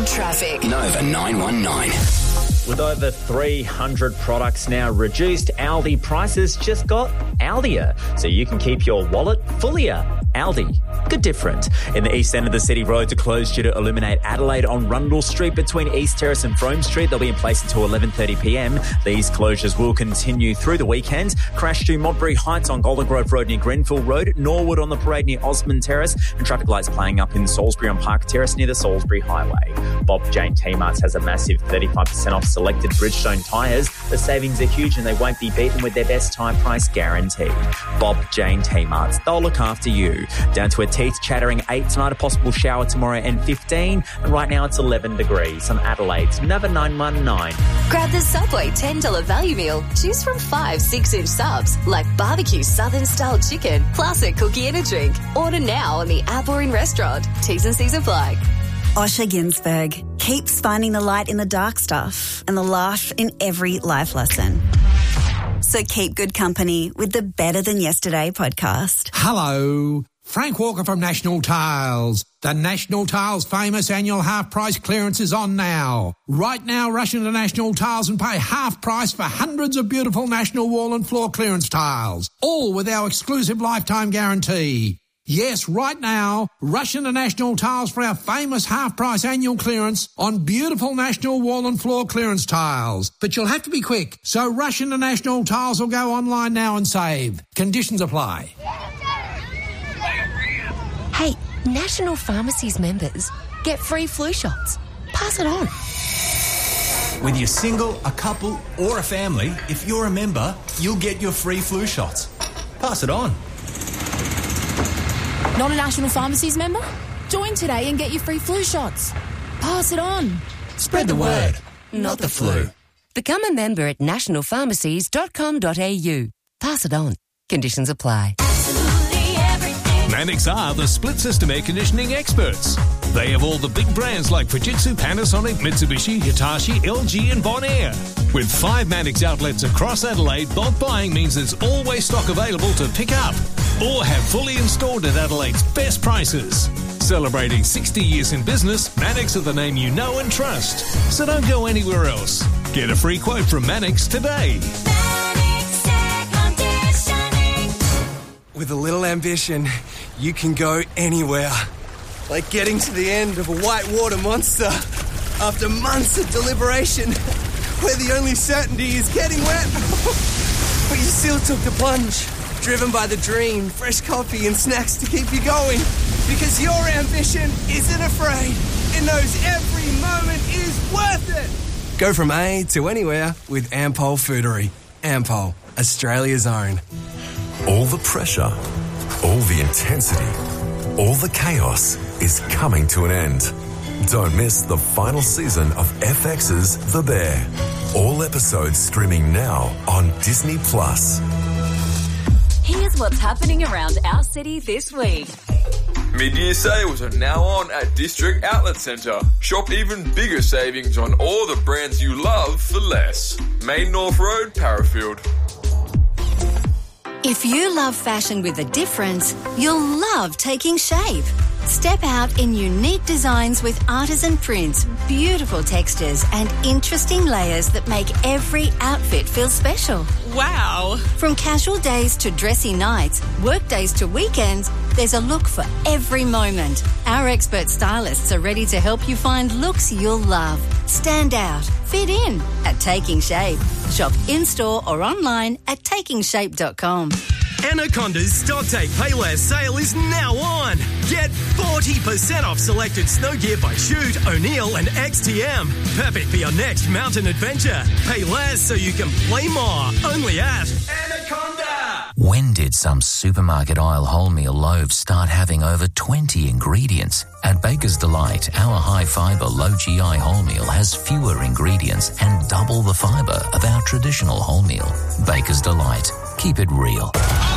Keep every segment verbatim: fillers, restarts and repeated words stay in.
Traffic. Nova nine one nine. With over three hundred products now reduced, Aldi prices just got Aldier, so you can keep your wallet fullier. Aldi, good different. In the east end of the city, roads are closed due to illuminate Adelaide on Rundle Street between East Terrace and Frome Street. They'll be in place until eleven thirty p m. These closures will continue through the weekend. Crash to Modbury Heights on Golden Grove Road near Grenfell Road, Norwood on the Parade near Osmond Terrace, and traffic lights playing up in Salisbury on Park Terrace near the Salisbury Highway. Bob Jane T-Marts has a massive thirty-five percent off selected Bridgestone tyres. The savings are huge and they won't be beaten with their best tyre price guarantee. Bob Jane T-Marts, they'll look after you. Down to a teeth chattering eight tonight, a possible shower tomorrow and fifteen. And right now it's eleven degrees on Adelaide's Nova nine one nine. Grab the Subway ten dollars value meal. Choose from five six-inch subs like barbecue southern-style chicken, plus a cookie and a drink. Order now on the app or in restaurant. T's and C's apply. Osher Ginsberg keeps finding the light in the dark stuff and the laugh in every life lesson. So keep good company with the Better Than Yesterday podcast. Hello, Frank Walker from National Tiles. The National Tiles famous annual half price clearance is on now. Right now, rush into National Tiles and pay half price for hundreds of beautiful National wall and floor clearance tiles, all with our exclusive lifetime guarantee. Yes, right now, rush into National Tiles for our famous half-price annual clearance on beautiful National wall and floor clearance tiles. But you'll have to be quick, so rush into National Tiles or go online now and save. Conditions apply. Hey, National Pharmacies members get free flu shots. Pass it on. Whether you're single, a couple or a family, if you're a member, you'll get your free flu shots. Pass it on. Not a National Pharmacies member? Join today and get your free flu shots. Pass it on. Spread the word, not the flu. Become a member at national pharmacies dot com dot a u. Pass it on. Conditions apply. Mannix are the split system air conditioning experts. They have all the big brands like Fujitsu, Panasonic, Mitsubishi, Hitachi, L G and Bonaire. With five Mannix outlets across Adelaide, bulk buying means there's always stock available to pick up or have fully installed at Adelaide's best prices. Celebrating sixty years in business, Mannix are the name you know and trust. So don't go anywhere else. Get a free quote from Mannix today. Mannix Air Conditioning. With a little ambition, you can go anywhere. Like getting to the end of a whitewater monster after months of deliberation, where the only certainty is getting wet. But you still took the plunge, driven by the dream, fresh coffee and snacks to keep you going. Because your ambition isn't afraid. It knows every moment is worth it. Go from A to anywhere with Ampol Foodery. Ampol, Australia's own. All the pressure, all the intensity, all the chaos is coming to an end. Don't miss the final season of F X's The Bear. All episodes streaming now on Disney Plus. Here's what's happening around our city this week. Mid-year sales are now on at District Outlet Centre. Shop even bigger savings on all the brands you love for less. Main North Road, Parafield. If you love fashion with a difference, you'll love Taking Shape. Step out in unique designs with artisan prints, beautiful textures and interesting layers that make every outfit feel special. Wow! From casual days to dressy nights, work days to weekends, there's a look for every moment. Our expert stylists are ready to help you find looks you'll love. Stand out, fit in at Taking Shape. Shop in-store or online at taking shape dot com. Anaconda's Stock Take Payless sale is now on. Get forty percent off selected snow gear by Shoot, O'Neill and X T M. Perfect for your next mountain adventure. Pay less so you can play more. Only at Anaconda. When did some supermarket aisle wholemeal loaves start having over twenty ingredients? At Baker's Delight, our high-fibre, low-G I wholemeal has fewer ingredients and double the fibre of our traditional wholemeal. Baker's Delight. Keep it real.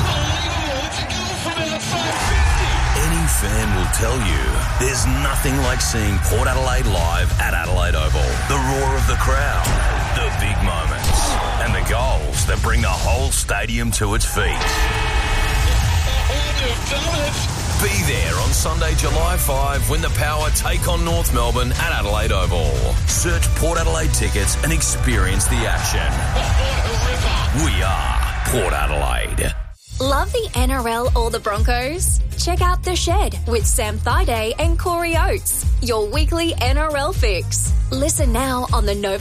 Any fan will tell you there's nothing like seeing Port Adelaide live at Adelaide Oval. The roar of the crowd, the big moments, and the goals that bring the whole stadium to its feet. Be there on Sunday, July fifth, when the Power take on North Melbourne at Adelaide Oval. Search Port Adelaide tickets and experience the action. We are Port Adelaide. Love the N R L or the Broncos? Check out The Shed with Sam Thaiday and Corey Oates, your weekly N R L fix. Listen now on the Nova